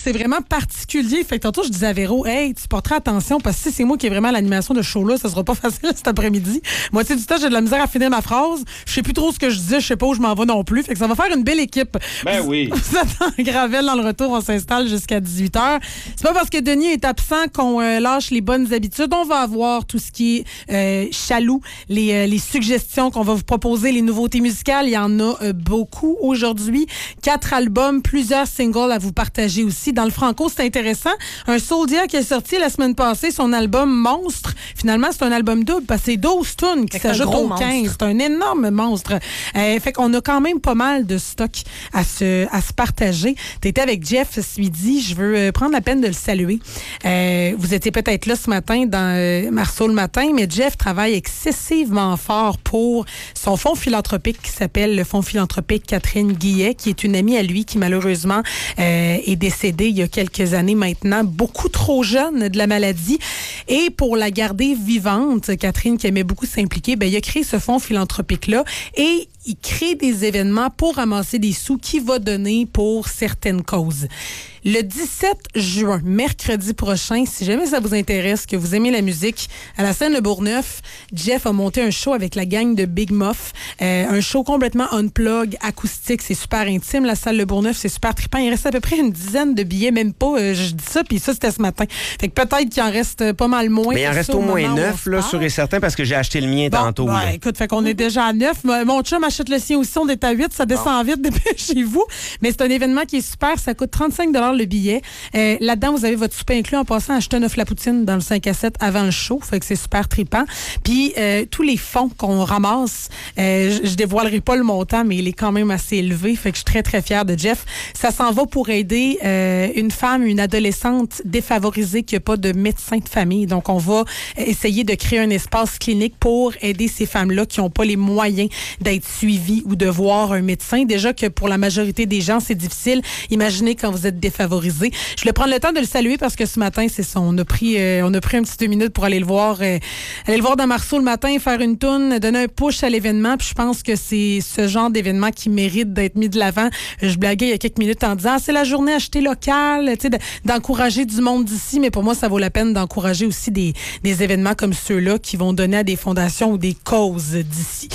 c'est vraiment particulier. Fait que tantôt, je disais à Véro, hey, tu porteras attention parce que si c'est moi qui ai vraiment l'animation de ce show-là, ça sera pas facile cet après-midi. Moitié du temps, j'ai de la misère à finir ma phrase. Je sais plus trop ce que je disais, je sais pas où je m'en vais non plus. Fait que ça va faire une belle équipe. Ben oui. Vous êtes en Gravel dans le retour, on s'installe jusqu'à 18h. C'est pas parce que Denis est absent qu'on lâche les bonnes habitudes. On va avoir tout ce qui est chaloux, les suggestions qu'on va vous proposer, les nouveautés musicales. Il y en a beaucoup aujourd'hui. 4 albums, plusieurs singles à vous partager aussi. Dans le franco, c'est intéressant. Un Soldier qui est sorti la semaine passée, son album Monstre. Finalement, c'est un album double parce que c'est 12 tunes qui s'ajoutent aux 15. C'est un énorme monstre. Fait qu'on a quand même pas mal de stock à se partager. T'étais avec Jeff ce midi. Je veux prendre la peine de le saluer. Vous étiez peut-être là ce matin dans Marceau le matin, mais Jeff travaille excessivement fort pour son fonds philanthropique qui s'appelle le Fonds philanthropique Catherine Guillet, qui est une amie à lui qui malheureusement est décédée il y a quelques années maintenant, beaucoup trop jeune de la maladie. Et pour la garder vivante, Catherine, qui aimait beaucoup s'impliquer, il a créé ce fonds philanthropique-là et il crée des événements pour ramasser des sous qu'il va donner pour certaines causes. Le 17 juin, mercredi prochain, si jamais ça vous intéresse, que vous aimez la musique, à la scène Le Bourgneuf, Jeff a monté un show avec la gang de Big Muff. Un show complètement unplug, acoustique. C'est super intime. La salle Le Bourgneuf, c'est super trippant. Il reste à peu près une dizaine de billets, même pas. Je dis ça, puis ça, c'était ce matin. Fait que peut-être qu'il en reste pas mal moins. Mais il en reste au moins 9, là, sûr et certain, parce que j'ai acheté le mien tantôt. Écoute, fait qu'on est déjà à 9. Mon chum achète le sien aussi. On est à 8. Ça descend vite, dépêchez-vous. Mais c'est un événement qui est super. Ça coûte 35 $ le billet. Là-dedans, vous avez votre souper inclus en passant à acheter un œuf la poutine dans le 5 à 7 avant le show. Fait que c'est super trippant. Puis, tous les fonds qu'on ramasse, je dévoilerai pas le montant, mais il est quand même assez élevé. Fait que je suis très, très fière de Jeff. Ça s'en va pour aider une femme, une adolescente défavorisée qui n'a pas de médecin de famille. Donc, on va essayer de créer un espace clinique pour aider ces femmes-là qui n'ont pas les moyens d'être suivies ou de voir un médecin. Déjà que pour la majorité des gens, c'est difficile. Imaginez quand vous êtes défavorisé. Je voulais prendre le temps de le saluer parce que ce matin, c'est ça. On a pris un petit 2 minutes pour aller le voir dans Marceau le matin, faire une toune, donner un push à l'événement. Puis je pense que c'est ce genre d'événement qui mérite d'être mis de l'avant. Je blaguais il y a quelques minutes en disant c'est la journée acheter local, tu sais, d'encourager du monde d'ici. Mais pour moi, ça vaut la peine d'encourager aussi des événements comme ceux-là qui vont donner à des fondations ou des causes d'ici.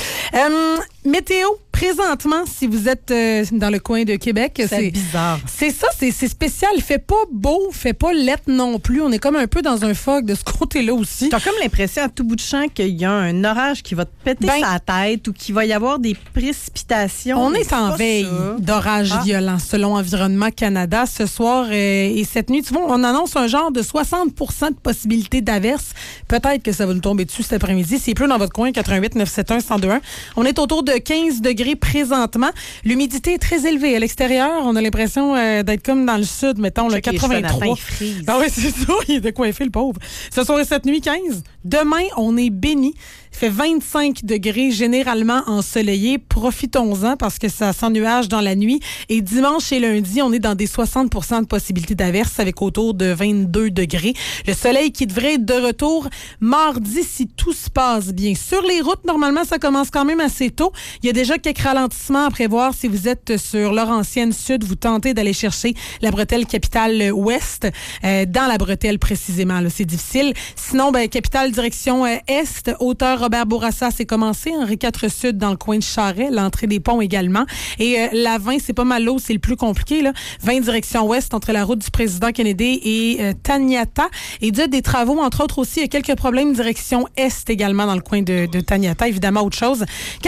Météo, présentement, si vous êtes dans le coin de Québec, c'est bizarre. C'est ça, c'est spécial. Il fait pas beau, fait pas lettre non plus. On est comme un peu dans un fog de ce côté-là aussi. T'as comme l'impression à tout bout de champ qu'il y a un orage qui va te péter sa tête ou qu'il va y avoir des précipitations. On est en veille d'orage violent selon Environnement Canada ce soir et cette nuit. Tu vois, on annonce un genre de 60% de possibilité d'averse. Peut-être que ça va nous tomber dessus cet après-midi. S'il pleut dans votre coin, 88 971 1021. On est autour de 15 degrés présentement. L'humidité est très élevée. À l'extérieur, on a l'impression d'être comme dans le sud, mettons, le 83. Ah oui, c'est ça. Il est décoiffé, le pauvre. Ce soir et cette nuit, 15. Demain, on est béni. Il fait 25 degrés, généralement ensoleillé. Profitons-en parce que ça sent nuage dans la nuit. Et dimanche et lundi, on est dans des 60% de possibilités d'averse avec autour de 22 degrés. Le soleil qui devrait être de retour mardi si tout se passe bien. Sur les routes, normalement, ça commence quand même assez tôt. Il y a déjà quelques ralentissements à prévoir si vous êtes sur Laurentienne Sud. Vous tentez d'aller chercher la bretelle Capitale Ouest, dans la bretelle précisément. Là, c'est difficile. Sinon, Capitale direction Est, hauteur Robert Bourassa, c'est commencé. Henri IV Sud dans le coin de Charest, l'entrée des ponts également. Et la 20, c'est pas mal l'eau, c'est le plus compliqué. Là. 20 direction Ouest entre la route du président Kennedy et Taniata. Et des travaux, entre autres aussi, il y a quelques problèmes direction Est également dans le coin de Taniata. Évidemment, autre chose.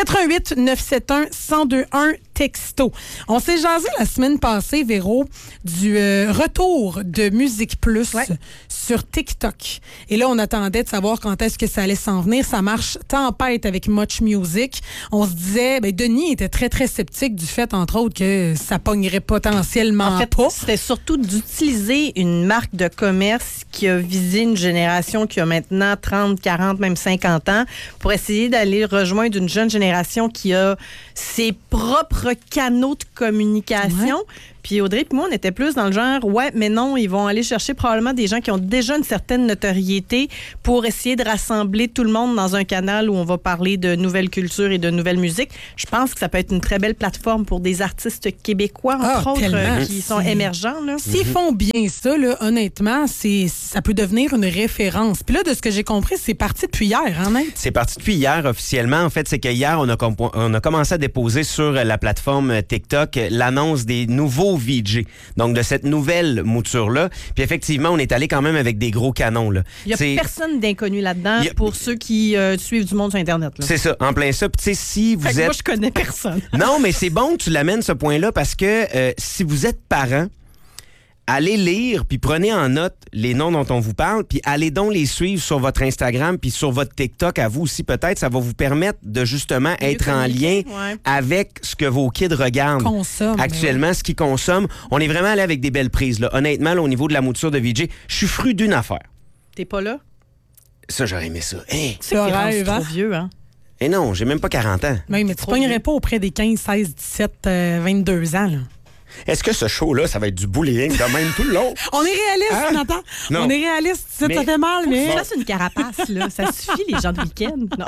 88 971 1021 texto. On s'est jasé la semaine passée, Véro, du retour de Musique Plus sur TikTok. Et là, on attendait de savoir quand est-ce que ça allait s'en venir. Ça marche tempête avec Much Music. On se disait, Denis était très, très sceptique du fait, entre autres, que ça pognerait potentiellement pas. C'était surtout d'utiliser une marque de commerce qui a visé une génération qui a maintenant 30, 40, même 50 ans pour essayer d'aller rejoindre une jeune génération qui a ses propres canaux de communication. Puis Audrey et moi, on était plus dans le genre, ouais, mais non, ils vont aller chercher probablement des gens qui ont déjà une certaine notoriété pour essayer de rassembler tout le monde dans un canal où on va parler de nouvelles cultures et de nouvelles musiques. Je pense que ça peut être une très belle plateforme pour des artistes québécois, entre autres, qui sont émergents. Là. S'ils font bien ça, là, honnêtement, ça peut devenir une référence. Puis là, de ce que j'ai compris, c'est parti depuis hier, hein, Nate? C'est parti depuis hier officiellement. En fait, c'est que hier, on a commencé à déposer sur la plateforme TikTok l'annonce des nouveaux VJ. Donc, de cette nouvelle mouture-là. Puis effectivement, on est allé quand même avec des gros canons. Là. Il n'y a personne d'inconnu là-dedans pour ceux qui suivent du monde sur Internet. Là. C'est ça, en plein ça. Puis tu sais, si vous êtes... Moi, je connais personne. Non, mais c'est bon que tu l'amènes ce point-là parce que si vous êtes parent, allez lire, puis prenez en note les noms dont on vous parle, puis allez donc les suivre sur votre Instagram, puis sur votre TikTok à vous aussi peut-être. Ça va vous permettre de justement être en lien avec ce que vos kids regardent actuellement, ce qu'ils consomment. On est vraiment allé avec des belles prises. Là. Honnêtement, là, au niveau de la mouture de VJ, je suis fru d'une affaire. T'es pas là? Ça, j'aurais aimé ça. Hey. Tu sais que t'es rendu trop vieux, hein? Eh non, j'ai même pas 40 ans. Oui, mais tu pognerais pas auprès des 15, 16, 17, 22 ans, là. Est-ce que ce show-là, ça va être du bullying de même tout le long? On est réaliste, Nathan. Non. On est réaliste. Ça fait mal, mais... Ça, c'est une carapace, là. Ça suffit, les gens de week-end. Non.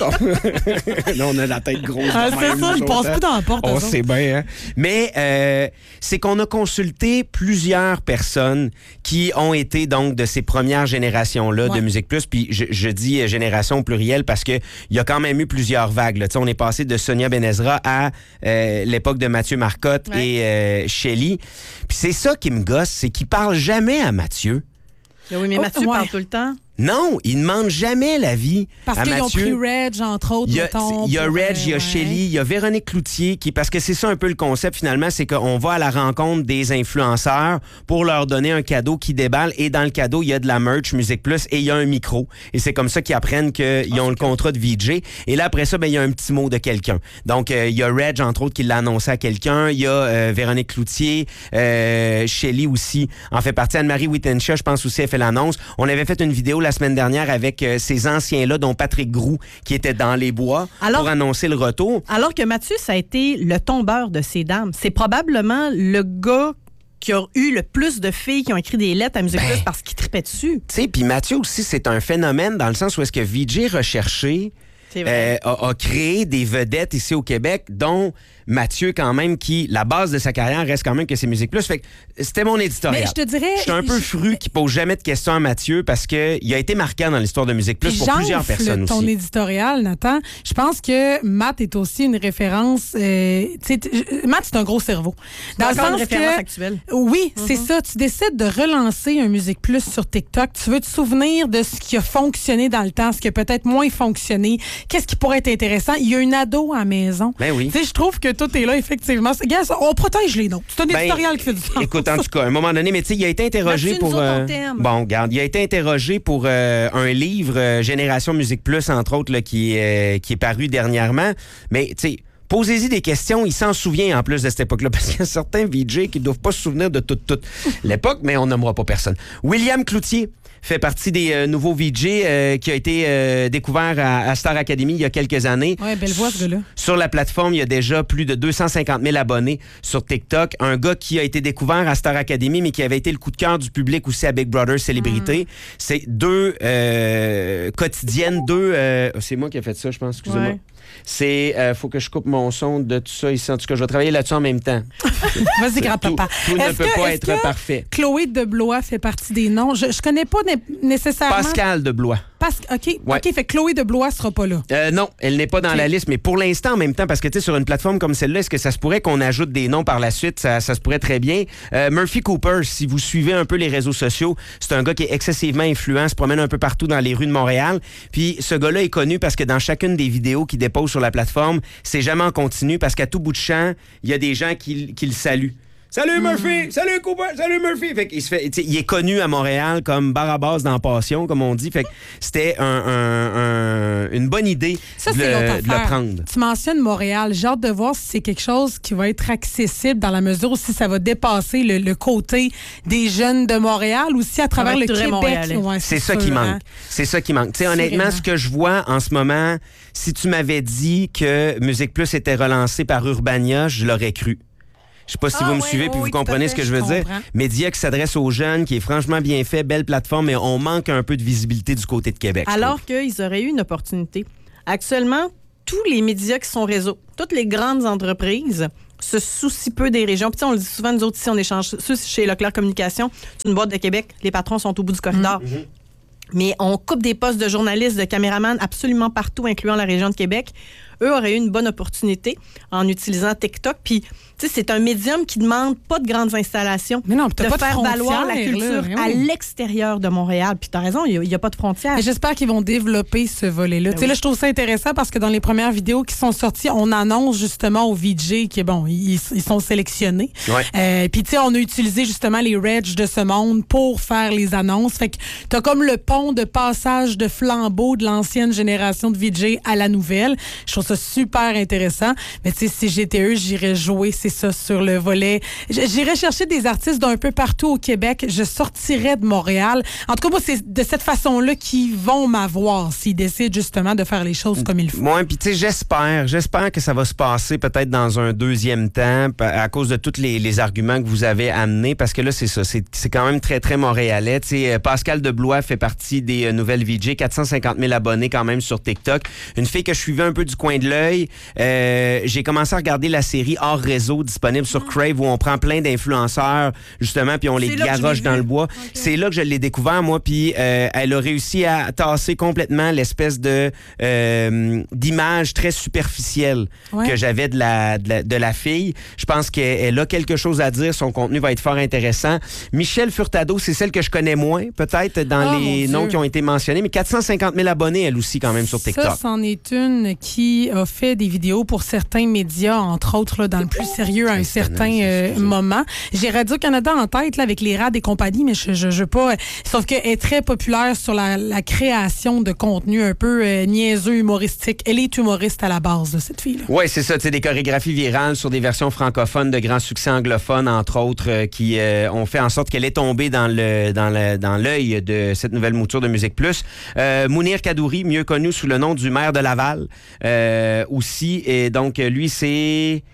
Là, on a la tête grosse. C'est ça, je passe plus dans la porte. On sait bien, hein? Mais c'est qu'on a consulté plusieurs personnes qui ont été, donc, de ces premières générations-là de Musique Plus. Puis je dis génération au pluriel parce qu'il y a quand même eu plusieurs vagues. Là. On est passé de Sonia Benezra à l'époque de Mathieu Marcotte et... Shelly. Puis c'est ça qui me gosse, c'est qu'il parle jamais à Mathieu. Oui, mais Mathieu parle tout le temps. Non, ils ne demandent jamais l'avis parce à qu'ils ont Mathieu. pris Reg, entre autres. Il y a Reg, il y a Shelly, il y a Véronique Cloutier, parce que c'est ça un peu le concept finalement, c'est qu'on va à la rencontre des influenceurs pour leur donner un cadeau qui déballe et dans le cadeau, il y a de la merch Musique Plus et il y a un micro. Et c'est comme ça qu'ils apprennent qu'ils ont le contrat de VJ. Et là, après ça, il y a un petit mot de quelqu'un. Donc, il y a Reg, entre autres, qui l'a annoncé à quelqu'un. Il y a Véronique Cloutier, Shelly aussi en fait partie. Anne-Marie Wittenshaw, je pense aussi, elle fait l'annonce. On avait fait une vidéo la semaine dernière avec ces anciens-là, dont Patrick Groux, qui était dans les bois pour annoncer le retour. Alors que Mathieu, ça a été le tombeur de ces dames. C'est probablement le gars qui a eu le plus de filles qui ont écrit des lettres à Musique Plus parce qu'il tripait dessus. Tu sais, puis Mathieu aussi, c'est un phénomène dans le sens où est-ce que VJ Recherché a créé des vedettes ici au Québec, dont Mathieu, quand même, qui, la base de sa carrière reste quand même que c'est Musique Plus. Fait que c'était mon éditorial. Mais je te dirais... Je suis un peu fru qui pose jamais de questions à Mathieu parce qu'il a été marquant dans l'histoire de Musique Plus pour plusieurs personnes aussi. Ton éditorial, Nathan, je pense que Matt est aussi une référence... Matt, c'est un gros cerveau. Dans le sens une référence actuelle. Oui, c'est ça. Tu décides de relancer un Musique Plus sur TikTok. Tu veux te souvenir de ce qui a fonctionné dans le temps, ce qui a peut-être moins fonctionné. Qu'est-ce qui pourrait être intéressant? Il y a une ado à la maison. Ben oui. Tu sais, je trouve que tout est là, effectivement. Regarde, on protège les noms. C'est un éditorial qui fait du sens. Écoute, en tout cas, à un moment donné, mais tu sais, il a été interrogé pour... bon, regarde, il a été interrogé pour un livre, Génération Musique Plus, entre autres, là, qui est paru dernièrement. Mais, tu sais, posez-y des questions. Il s'en souvient, en plus, de cette époque-là, parce qu'il y a certains VJ qui ne doivent pas se souvenir de toute l'époque, mais on nommera pas personne. William Cloutier fait partie des nouveaux VJ qui a été découvert à Star Academy il y a quelques années. Oui, belle voix, ce gars-là. Sur la plateforme, il y a déjà plus de 250 000 abonnés sur TikTok. Un gars qui a été découvert à Star Academy, mais qui avait été le coup de cœur du public aussi à Big Brother Célébrité. C'est deux quotidiennes, c'est moi qui ai fait ça, je pense, excusez-moi. Ouais. C'est, faut que je coupe mon son de tout ça ici. En tout cas, je vais travailler là-dessus en même temps. Vas-y, grand-papa. Tout ne peut pas être parfait. Chloé de Blois fait partie des noms. Je connais pas nécessairement... Pascal de Blois. OK, fait que Chloé de Blois sera pas là. Non, elle n'est pas dans la liste, mais pour l'instant, en même temps, parce que tu sais, sur une plateforme comme celle-là, est-ce que ça se pourrait qu'on ajoute des noms par la suite? Ça se pourrait très bien. Murphy Cooper, si vous suivez un peu les réseaux sociaux, c'est un gars qui est excessivement influent, se promène un peu partout dans les rues de Montréal. Puis ce gars-là est connu parce que dans chacune des vidéos qu'il dépose sur la plateforme, c'est jamais en continu parce qu'à tout bout de champ, il y a des gens qui le saluent. Salut Murphy! Salut Cooper! Salut Murphy! Fait qu'il il est connu à Montréal comme Barabas dans Passion, comme on dit. Fait que c'était une bonne idée de le prendre. Tu mentionnes Montréal. J'ai hâte de voir si c'est quelque chose qui va être accessible dans la mesure où si ça va dépasser le côté des jeunes de Montréal ou si à travers le Québec. Ouais, c'est ça qui manque. C'est ça qui manque. Tu sais, honnêtement, ce que je vois en ce moment, si tu m'avais dit que Musique Plus était relancé par Urbania, je l'aurais cru. Je sais pas si vous me suivez puis vous comprenez ce que je veux dire. Média qui s'adresse aux jeunes, qui est franchement bien fait, belle plateforme, mais on manque un peu de visibilité du côté de Québec. Alors qu'ils auraient eu une opportunité. Actuellement, tous les médias qui sont réseaux, toutes les grandes entreprises se soucient peu des régions. Puis on le dit souvent, nous autres ici, on échange chez Leclerc Communication, c'est une boîte de Québec, les patrons sont au bout du corridor. Mais on coupe des postes de journalistes, de caméramans absolument partout, incluant la région de Québec. Eux auraient eu une bonne opportunité en utilisant TikTok. Puis, tu sais, c'est un médium qui demande pas de grandes installations. Mais non, de faire valoir la culture à l'extérieur de Montréal. Puis, tu as raison, il n'y a pas de frontières. J'espère qu'ils vont développer ce volet-là. Tu sais, là, je trouve ça intéressant parce que dans les premières vidéos qui sont sorties, on annonce justement aux VJ qui, bon, ils sont sélectionnés. Ouais. Puis, tu sais, on a utilisé justement les Reg de ce monde pour faire les annonces. Fait que tu as comme le pont de passage de flambeau de l'ancienne génération de VJ à la nouvelle. Je trouve ça super intéressant. Mais tu sais, si j'étais eux, j'irais jouer, c'est ça, sur le volet. J'irais chercher des artistes d'un peu partout au Québec. Je sortirais de Montréal. En tout cas, moi, c'est de cette façon-là qu'ils vont m'avoir s'ils décident justement de faire les choses comme il faut. Moi, puis tu sais, j'espère que ça va se passer peut-être dans un deuxième temps à cause de tous les arguments que vous avez amenés, parce que là, c'est ça, c'est quand même très, très montréalais. Tu sais, Pascal Deblois fait partie des nouvelles VJ, 450 000 abonnés quand même sur TikTok. Une fille que je suivais un peu du coin de l'œil. J'ai commencé à regarder la série Hors Réseau disponible sur Crave où on prend plein d'influenceurs justement puis on les garoche dans le bois. Okay. C'est là que je l'ai découvert moi puis elle a réussi à tasser complètement l'espèce de d'image très superficielle que j'avais de la fille. Je pense qu'elle a quelque chose à dire. Son contenu va être fort intéressant. Michel Furtado, c'est celle que je connais moins peut-être dans les noms qui ont été mentionnés, mais 450 000 abonnés elle aussi quand même sur TikTok. Ça, c'en est une qui a fait des vidéos pour certains médias, entre autres là, dans le plus sérieux à un certain moment. J'ai Radio-Canada en tête là, avec les rats et compagnie, mais je veux pas... Sauf qu'elle est très populaire sur la création de contenu un peu niaiseux, humoristique. Elle est humoriste à la base de cette fille-là. Oui, c'est ça. Tu sais, des chorégraphies virales sur des versions francophones de grands succès anglophones, entre autres, qui ont fait en sorte qu'elle est tombée dans l'œil de cette nouvelle mouture de Musique Plus. Mounir Kadouri, mieux connu sous le nom du maire de Laval, aussi. Et donc, lui, c'est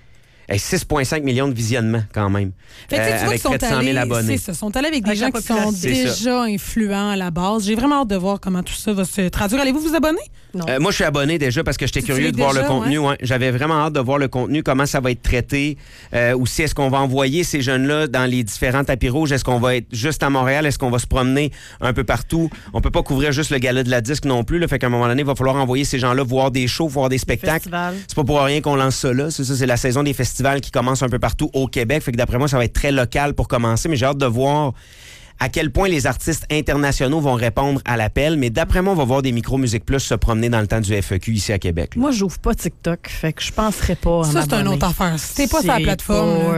6,5 millions de visionnements quand même. Avec près de 100 000 abonnés. C'est ça. Sont allés avec des gens qui sont déjà influents à la base. J'ai vraiment hâte de voir comment tout ça va se traduire. Allez-vous vous abonner? Non. Moi, je suis abonné déjà parce que j'étais curieux de voir le contenu. Ouais. J'avais vraiment hâte de voir le contenu, comment ça va être traité. Aussi, est-ce qu'on va envoyer ces jeunes-là dans les différents tapis rouges? Est-ce qu'on va être juste à Montréal? Est-ce qu'on va se promener un peu partout? On peut pas couvrir juste le gala de la disque non plus. Là, fait qu'à un moment donné, il va falloir envoyer ces gens-là voir des shows, voir des spectacles. C'est pas pour rien qu'on lance ça là. C'est ça, c'est la saison des festivals qui commence un peu partout au Québec. Fait que d'après moi, ça va être très local pour commencer. Mais j'ai hâte de voir à quel point les artistes internationaux vont répondre à l'appel. Mais d'après moi, on va voir des micros Musique Plus se promener dans le temps du FEQ ici à Québec. Là. Moi, j'ouvre pas TikTok, fait que je penserais pas à ça, c'est une autre affaire. T'es pas sur la plateforme.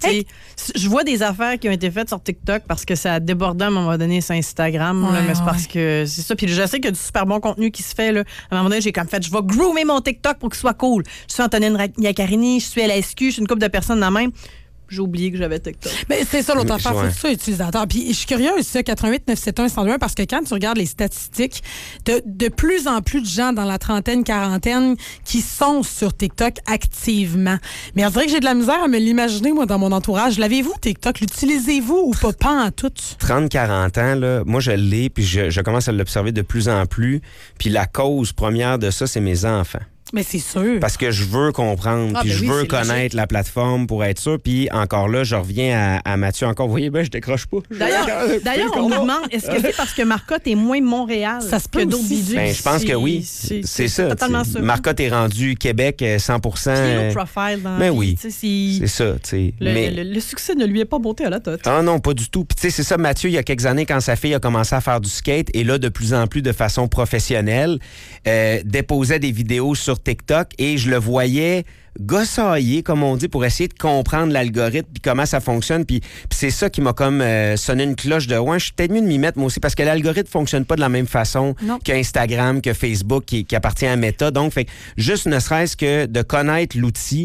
Je vois des affaires qui ont été faites sur TikTok parce que ça a débordé à un moment donné sur Instagram. Là, mais c'est parce que c'est ça. Puis je sais qu'il y a du super bon contenu qui se fait. Là. À un moment donné, j'ai comme fait, je vais groomer mon TikTok pour qu'il soit cool. Je suis Antonine Yaccarini, je suis à la SQ, je suis une couple de personnes dans la même. J'ai oublié que j'avais TikTok. Mais c'est ça l'autre affaire, c'est ça utilisateur. Puis je suis curieuse, ça, 88 971 102 parce que quand tu regardes les statistiques, de plus en plus de gens dans la trentaine, quarantaine qui sont sur TikTok activement. Mais on dirait que j'ai de la misère à me l'imaginer, moi, dans mon entourage. L'avez-vous, TikTok? L'utilisez-vous ou pas en tout? 30-40 ans, là, moi, je l'ai, puis je commence à l'observer de plus en plus. Puis la cause première de ça, c'est mes enfants. Mais c'est sûr. Parce que je veux comprendre, puis je veux connaître la plateforme pour être sûr. Puis encore là, je reviens à Mathieu encore. Vous voyez, je décroche pas. D'ailleurs, on nous demande, est-ce que c'est parce que Marcotte est moins Montréal que d'autres bidus? Ben, je pense que oui. C'est ça. Totalement ça. Marcotte est rendu Québec 100%. Puis profile dans oui. C'est ça. Le succès ne lui est pas monté à la tête. Ah non, pas du tout. Puis tu sais, c'est ça, Mathieu, il y a quelques années, quand sa fille a commencé à faire du skate, et là, de plus en plus de façon professionnelle, déposait des vidéos sur TikTok et je le voyais gossailler, comme on dit, pour essayer de comprendre l'algorithme puis comment ça fonctionne. Puis c'est ça qui m'a comme sonné une cloche de ouais, je suis peut-être mieux de m'y mettre moi aussi parce que l'algorithme fonctionne pas de la même façon qu'Instagram, que Facebook qui appartient à Meta. Donc, juste ne serait-ce que de connaître l'outil,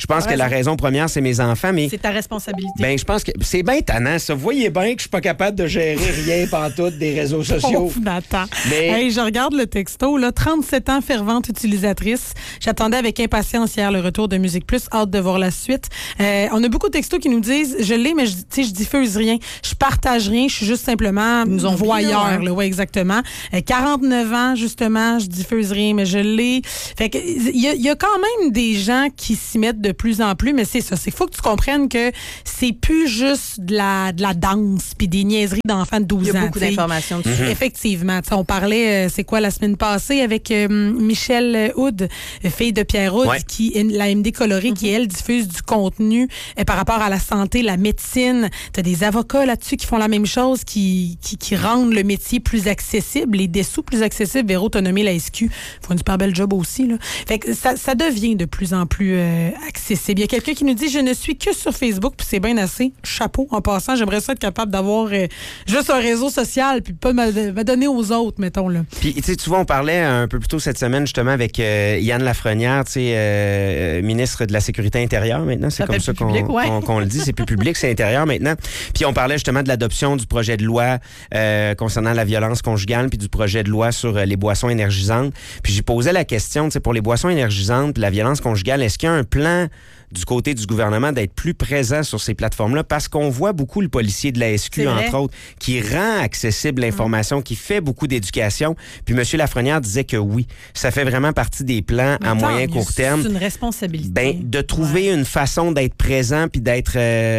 Je pense que la raison première, c'est mes enfants, mais... C'est ta responsabilité. Ben, je pense que c'est bien tannant, ça. Vous voyez bien que je suis pas capable de gérer rien pantoute des réseaux sociaux. Oh, Nathan. Mais... Hey, je regarde le texto, là, 37 ans, fervente utilisatrice. J'attendais avec impatience hier le retour de Musique Plus. Hâte de voir la suite. On a beaucoup de textos qui nous disent, je l'ai, mais je diffuse rien. Je partage rien. Je suis juste simplement voyeur. Oui, exactement. 49 ans, justement, je diffuse rien, mais je l'ai. Fait que il y a quand même des gens qui s'y mettent de plus en plus, mais c'est ça. C'est faut que tu comprennes que c'est plus juste de la danse puis des niaiseries d'enfants de 12 ans. Il y a beaucoup d'informations dessus. Effectivement. On parlait, c'est quoi, la semaine passée avec Michelle Hood, fille de Pierre Hood, qui est la MD Colorée, qui, elle, diffuse du contenu par rapport à la santé, la médecine. Tu as des avocats là-dessus qui font la même chose, qui rendent le métier plus accessible, les dessous plus accessibles. Véro, t'as nommé la SQ. Ils font une super belle job aussi, là. Fait que ça devient de plus en plus accessible. Il y a quelqu'un qui nous dit, je ne suis que sur Facebook, puis c'est bien assez. Chapeau. En passant, j'aimerais ça être capable d'avoir juste un réseau social, puis pas me donner aux autres, mettons, là. Puis, tu sais, tu vois, on parlait un peu plus tôt cette semaine, justement, avec Yann Lafrenière, tu sais, ministre de la Sécurité intérieure, maintenant. C'est comme ça qu'on le dit. C'est plus public, c'est intérieur, maintenant. Puis, on parlait justement de l'adoption du projet de loi concernant la violence conjugale, puis du projet de loi sur les boissons énergisantes. Puis, j'ai posé la question, tu sais, pour les boissons énergisantes, puis la violence conjugale, est-ce qu'il y a un plan du côté du gouvernement d'être plus présent sur ces plateformes-là, parce qu'on voit beaucoup le policier de la SQ, entre autres, qui rend accessible l'information, qui fait beaucoup d'éducation. Puis M. Lafrenière disait que oui, ça fait vraiment partie des plans à moyen court terme. C'est une responsabilité. Ben, de trouver une façon d'être présent, puis d'être...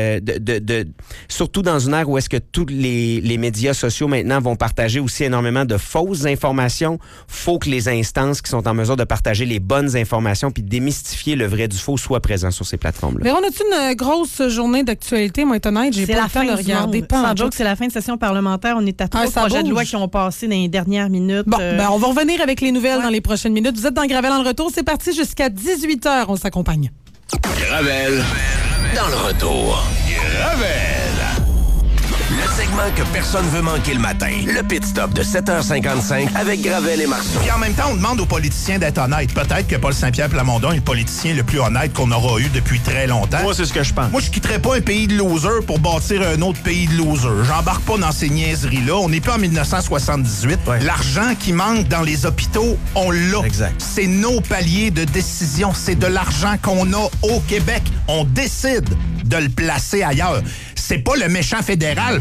surtout dans une ère où est-ce que tous les médias sociaux maintenant vont partager aussi énormément de fausses informations. Faut que les instances qui sont en mesure de partager les bonnes informations puis démystifier le vrai du faux soient présents sur ces plateformes-là. Mais on a-tu une grosse journée d'actualité, moi, étant honnête? J'ai pas le temps de regarder. Sans joke, c'est la fin de session parlementaire. On est à 3 projets de loi qui ont passé dans les dernières minutes. Bon, on va revenir avec les nouvelles dans les prochaines minutes. Vous êtes dans Gravel dans le retour. C'est parti jusqu'à 18h. On s'accompagne. Gravel dans le retour. Gravel! Le segment que personne veut manquer le matin. Le pit stop de 7h55 avec Gravel et Marceau. Puis en même temps, on demande aux politiciens d'être honnêtes. Peut-être que Paul Saint-Pierre Plamondon est le politicien le plus honnête qu'on aura eu depuis très longtemps. Moi, c'est ce que je pense. Moi, je quitterais pas un pays de losers pour bâtir un autre pays de losers. J'embarque pas dans ces niaiseries-là. On n'est plus en 1978. Ouais. L'argent qui manque dans les hôpitaux, on l'a. Exact. C'est nos paliers de décision. C'est de l'argent qu'on a au Québec. On décide de le placer ailleurs. C'est pas le méchant fédéral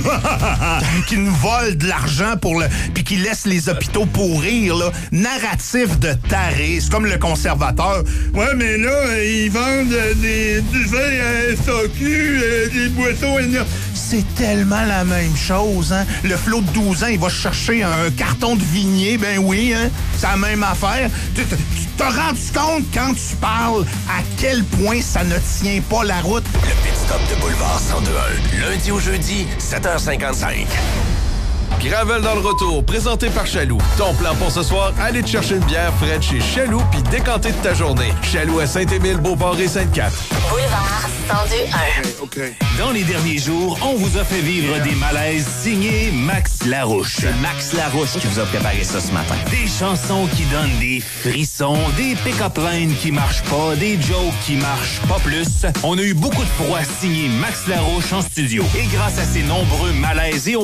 qui nous vole de l'argent puis qui laisse les hôpitaux pourrir, là. Narratif de taré. C'est comme le conservateur. Ouais, mais là, ils vendent du vin à SAQ, des boissons énergiques. C'est tellement la même chose, hein? Le flot de 12 ans, il va chercher un carton de vignier, ben oui, hein? C'est la même affaire. Tu t'as rendu compte quand tu parles à quel point ça ne tient pas la route? Le pit stop de Boulevard 102.1, lundi au jeudi, 7h55. Gravel dans le retour, présenté par Chaloux. Ton plan pour ce soir, aller te chercher une bière fraîche chez Chaloux puis décanter de ta journée. Chaloux à Saint-Émile, Beauport et Sainte-Cat. Boulevard 102.1. Okay. Dans les derniers jours, on vous a fait vivre des malaises signés Max Larouche. C'est Max Larouche qui vous a préparé ça ce matin. Des chansons qui donnent des frissons, des pick-up lines qui marchent pas, des jokes qui marchent pas plus. On a eu beaucoup de fois signé Max Larouche en studio. Et grâce à ses nombreux malaises et